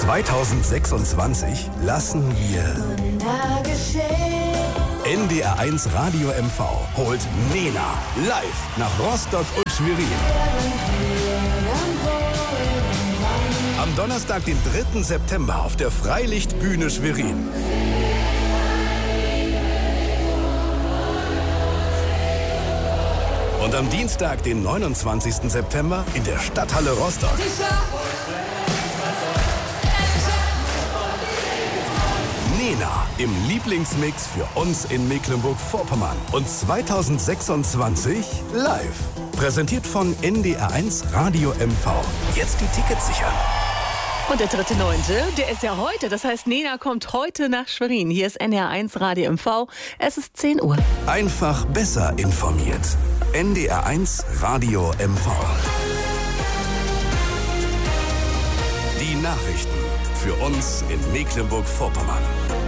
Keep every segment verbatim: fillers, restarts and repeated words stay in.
zweitausendsechsundzwanzig lassen wir N D R eins Radio M V holt Nena live nach Rostock und Schwerin. Am Donnerstag, den dritten September auf der Freilichtbühne Schwerin. Und am Dienstag, den neunundzwanzigsten September in der Stadthalle Rostock. Nena im Lieblingsmix für uns in Mecklenburg-Vorpommern. Und zweitausendsechsundzwanzig live. Präsentiert von N D R eins Radio M V. Jetzt die Tickets sichern. Und der dritte Neunte, der ist ja heute. Das heißt, Nena kommt heute nach Schwerin. Hier ist N D R eins Radio M V. Es ist zehn Uhr. Einfach besser informiert. N D R eins Radio M V. Die Nachrichten für uns in Mecklenburg-Vorpommern.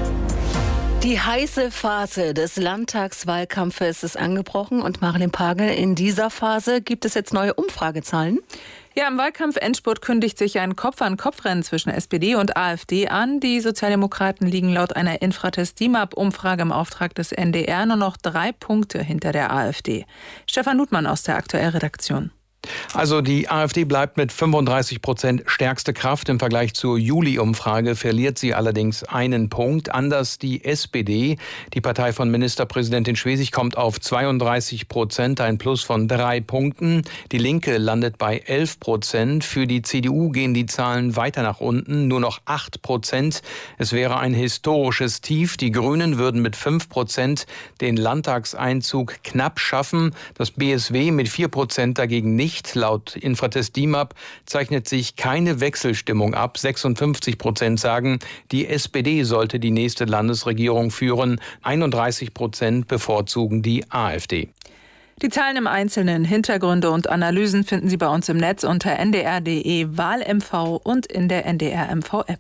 Die heiße Phase des Landtagswahlkampfes ist angebrochen. Und Marilyn Pagel, in dieser Phase gibt es jetzt neue Umfragezahlen. Ja, im Wahlkampf-Endspurt kündigt sich ein Kopf-an-Kopf-Rennen zwischen S P D und AfD an. Die Sozialdemokraten liegen laut einer Infratest-D I M A P-Umfrage im Auftrag des N D R nur noch drei Punkte hinter der AfD. Stefan Nutmann aus der Aktuell-Redaktion. Also die AfD bleibt mit fünfunddreißig Prozent stärkste Kraft. Im Vergleich zur Juli-Umfrage verliert sie allerdings einen Punkt. Anders die S P D. Die Partei von Ministerpräsidentin Schwesig kommt auf zweiunddreißig Prozent, ein Plus von drei Punkten. Die Linke landet bei elf Prozent. Für die C D U gehen die Zahlen weiter nach unten, nur noch acht Prozent. Es wäre ein historisches Tief. Die Grünen würden mit fünf Prozent den Landtagseinzug knapp schaffen. Das B S W mit vier Prozent dagegen nicht. Laut Infratest-D I M A P zeichnet sich keine Wechselstimmung ab. sechsundfünfzig Prozent sagen, die S P D sollte die nächste Landesregierung führen. einunddreißig Prozent bevorzugen die AfD. Die Zahlen im Einzelnen, Hintergründe und Analysen finden Sie bei uns im Netz unter n d r punkt d e Wahl M V und in der N D R M V-App.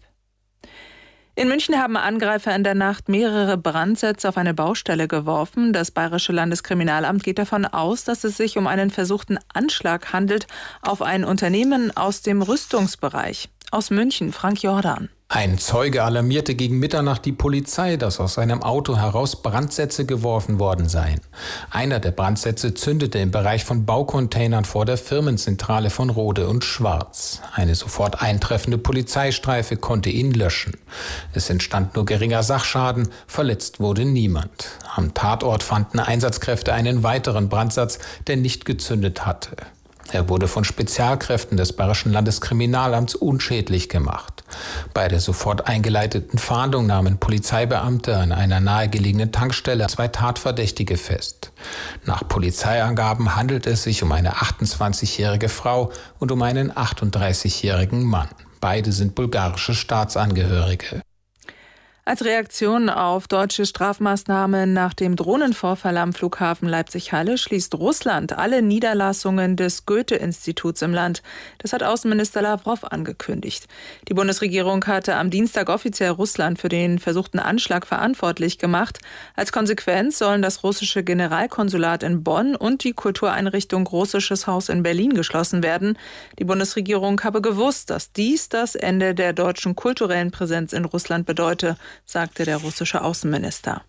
In München haben Angreifer in der Nacht mehrere Brandsätze auf eine Baustelle geworfen. Das Bayerische Landeskriminalamt geht davon aus, dass es sich um einen versuchten Anschlag handelt auf ein Unternehmen aus dem Rüstungsbereich. Aus München, Frank Jordan. Ein Zeuge alarmierte gegen Mitternacht die Polizei, dass aus seinem Auto heraus Brandsätze geworfen worden seien. Einer der Brandsätze zündete im Bereich von Baucontainern vor der Firmenzentrale von Rode und Schwarz. Eine sofort eintreffende Polizeistreife konnte ihn löschen. Es entstand nur geringer Sachschaden, verletzt wurde niemand. Am Tatort fanden Einsatzkräfte einen weiteren Brandsatz, der nicht gezündet hatte. Er wurde von Spezialkräften des Bayerischen Landeskriminalamts unschädlich gemacht. Bei der sofort eingeleiteten Fahndung nahmen Polizeibeamte an einer nahegelegenen Tankstelle zwei Tatverdächtige fest. Nach Polizeiangaben handelt es sich um eine achtundzwanzigjährige Frau und um einen achtunddreißigjährigen Mann. Beide sind bulgarische Staatsangehörige. Als Reaktion auf deutsche Strafmaßnahmen nach dem Drohnenvorfall am Flughafen Leipzig-Halle schließt Russland alle Niederlassungen des Goethe-Instituts im Land. Das hat Außenminister Lawrow angekündigt. Die Bundesregierung hatte am Dienstag offiziell Russland für den versuchten Anschlag verantwortlich gemacht. Als Konsequenz sollen das russische Generalkonsulat in Bonn und die Kultureinrichtung Russisches Haus in Berlin geschlossen werden. Die Bundesregierung habe gewusst, dass dies das Ende der deutschen kulturellen Präsenz in Russland bedeute, sagte der russische Außenminister.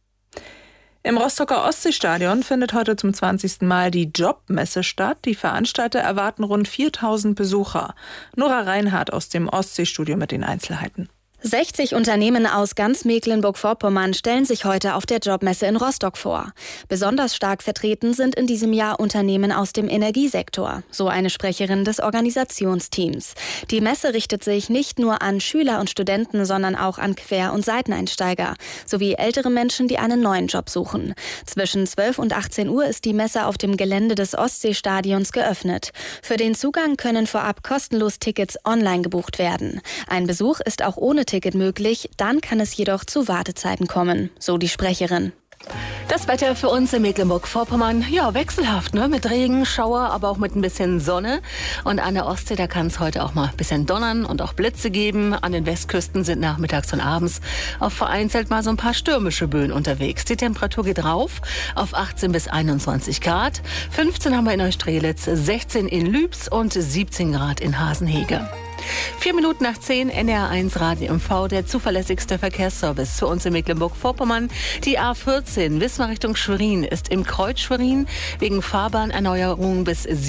Im Rostocker Ostseestadion findet heute zum zwanzigsten Mal die Jobmesse statt. Die Veranstalter erwarten rund viertausend Besucher. Nora Reinhardt aus dem Ostseestudio mit den Einzelheiten. sechzig Unternehmen aus ganz Mecklenburg-Vorpommern stellen sich heute auf der Jobmesse in Rostock vor. Besonders stark vertreten sind in diesem Jahr Unternehmen aus dem Energiesektor, so eine Sprecherin des Organisationsteams. Die Messe richtet sich nicht nur an Schüler und Studenten, sondern auch an Quer- und Seiteneinsteiger sowie ältere Menschen, die einen neuen Job suchen. Zwischen zwölf und achtzehn Uhr ist die Messe auf dem Gelände des Ostseestadions geöffnet. Für den Zugang können vorab kostenlos Tickets online gebucht werden. Ein Besuch ist auch ohne Ticket möglich, dann kann es jedoch zu Wartezeiten kommen, so die Sprecherin. Das Wetter für uns in Mecklenburg-Vorpommern, ja, wechselhaft, ne? Mit Regen, Schauer, aber auch mit ein bisschen Sonne. Und an der Ostsee, da kann es heute auch mal ein bisschen donnern und auch Blitze geben. An den Westküsten sind nachmittags und abends auch vereinzelt mal so ein paar stürmische Böen unterwegs. Die Temperatur geht rauf auf achtzehn bis einundzwanzig Grad. fünfzehn haben wir in Neustrelitz, sechzehn in Lübs und siebzehn Grad in Hasenhege. Vier Minuten nach zehn, N D R eins Radio M V, der zuverlässigste Verkehrsservice für uns in Mecklenburg-Vorpommern. Die A vierzehn Wismar Richtung Schwerin ist im Kreuz Schwerin wegen Fahrbahnerneuerung bis